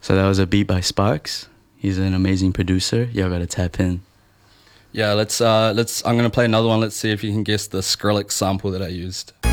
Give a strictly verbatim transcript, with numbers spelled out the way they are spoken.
So that was a beat by Sparks. He's an amazing producer. Y'all gotta tap in. Yeah, let's uh, let's. I'm gonna play another one. Let's see if you can guess the Skrillex sample that I used.